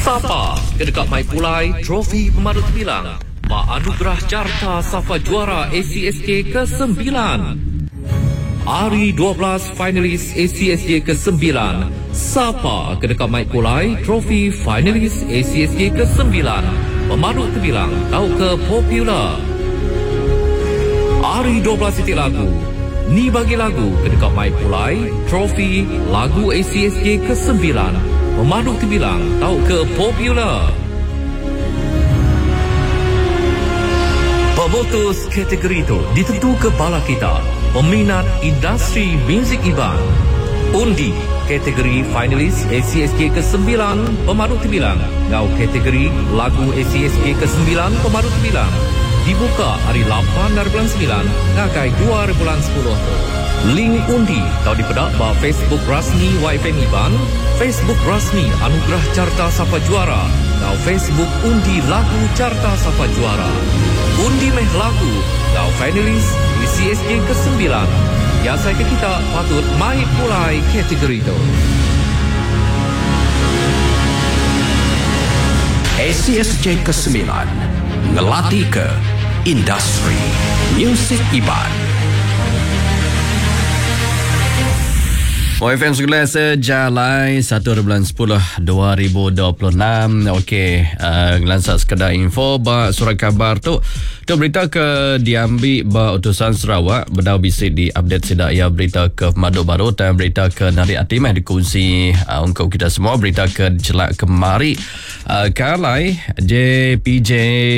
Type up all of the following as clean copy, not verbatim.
Sapa kedekat Mai Pulai trofi pemadut bilang Pak Anugerah Carta Safa Juara ACSJ ke-9. Hari 12 finalis ACSJ ke-9. Sapa kedekat Mai Pulai trofi finalis ACSJ ke-9. Pemadut bilang tahu ke popular. Hari 12 titik lagu. Ni bagi lagu kedekat Mai Pulai trofi lagu ACSJ ke-9. Pemadut bilang tahu ke popular. Pemutus kategori itu ditentu kepala kita, peminat industri muzik Iban. Undi kategori finalis ACSJ ke-9, pemadut bilang ngau kategori lagu ACSJ ke-9, pemadut bilang dibuka hari 8 dari bulan 9 ngakai 2 bulan 10 tu. Link undi tahu dipedak ba Facebook rasmi YFM Iban, Facebook rasmi Anugerah Carta Safa Juara, atau Facebook undi lagu Carta Safa Juara. Undi meh lagu atau finalis ACSJ ke-9. Ya saya kita patut Mai Pulai kategori itu. ACSJ ke-9 ngelatih ke industri muzik Iban. YFM segala sejalai 1 bulan 10 2026. Okey, ngelansak sekedar info ba surat khabar tu berita ke diambil ba utusan Sarawak berdau bisik di update sidak ya berita ke pemadut baru dan berita ke narik atimah dikongsi untuk kita semua. Berita ke celak kemari kalai JPJ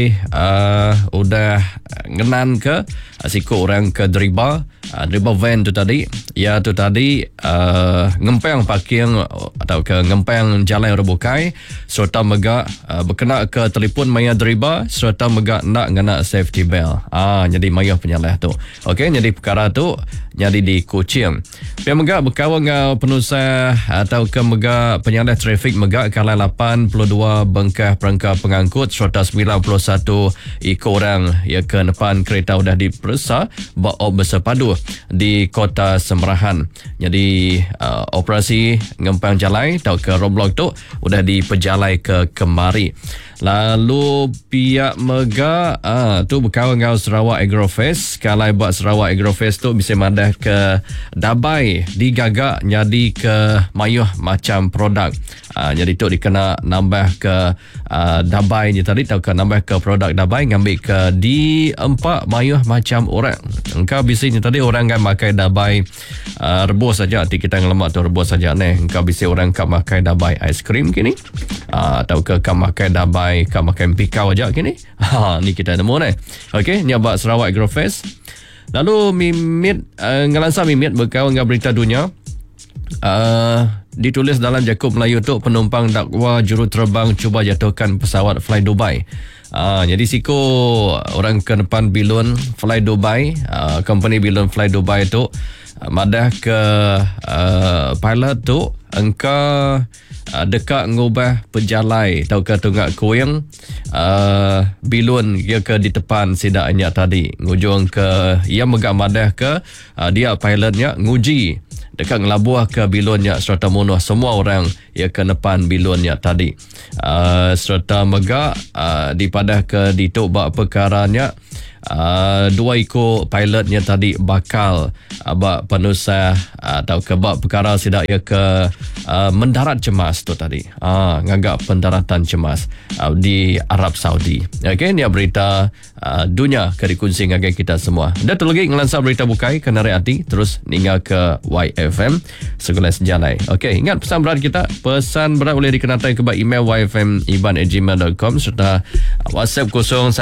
udah ngenan ke siko orang ke dribble van tu tadi ya tu tadi ngempang parking atau ke ngempang jalan Robokai serta megak berkena ke telefon maya dribble serta megak nak ngena safety belt. Jadi maya penyalah tu. Okey, jadi perkara tu jadi di Kuching. Pihak megak berkawan dengan penusah atau ke megak penyalah trafik megak kalai 82 bengkah perangkap pengangkut serta 91 ikut orang ya ke depan kereta sudah diperiksa baok bersepadu di Kota Semerahan. Jadi operasi ngempang jalai atau ke roadblock tu sudah diperjalai ke kemari. Lalu pihak megak tu berkawan dengan Sarawak Agrofest. Kalau buat Sarawak Agrofest tu bisa madah ke Dabai digagak jadi ke mayuh macam produk. Jadi tu dikena nambah ke Dabai ni tadi, tahu ke nambah ke produk Dabai ngambil ke di 4 mayuh macam orang. Engkau bisanya tadi orang kan makan Dabai rebus saja, nanti kita ngelemak tu rebus saja ni. Engkau bisa orang kan makan Dabai aiskrim kini. Tahu ke kan makan Dabai, kan makan pikau aja kini. Ni kita nemu ni. Okey, ni abang Sarawak Agrofest. Lalu Mimit ngelansa Mimit berkawan dengan berita dunia. Ditulis dalam Jakub Melayu tu penumpang dakwa juruterbang cuba jatuhkan pesawat Fly Dubai. Jadi siko orang ke depan Bilun Fly Dubai, company Bilun Fly Dubai tu madah ke pilot tu engkau dekat ngubah pejalai tau ke tunggak kuing Bilun dia ke di depan sidaknya tadi ngujung ke ia megak madah ke dia pilotnya nguji dekat ngelabuah ke Bilunnya serta munuh semua orang ia ke depan Bilunnya tadi serta megak dipadah ke dituk bak perkaranya 2 ikut pilotnya tadi bakal bak penusah atau ke bak perkara sidak ia ke mendarat cemas tu tadi ngagak pendaratan cemas di Arab Saudi. Okey, ni berita dunia ke dikongsi dengan kita semua. Dan tu lagi ngelansa berita bukai ke narik hati terus hingga ke YFM segala sejalai. Okey, ingat pesan berat kita, pesan berat boleh dikenatai ke email yfmiban@gmail.com serta WhatsApp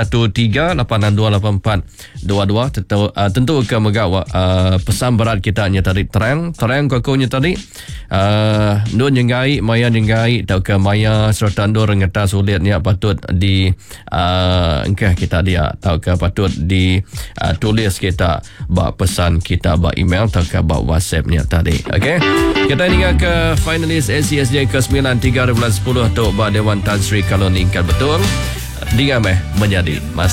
0138628422. Tentu ke megak pesan berat kita nya tadi terang kokonya tadi ndon nyengai maya nyengai tau ke maya serta ndon ngeta sulitnya patut di engkah kita dia tau ke patut di tulis kita bak pesan kita bak email tau ke bak WhatsApp nya tadi. Okey, kita hingga ke finalis ACSJ ke-9 3 bulan 10 tu bak Dewan Tan Sri kalau ningkat betul dia menjadi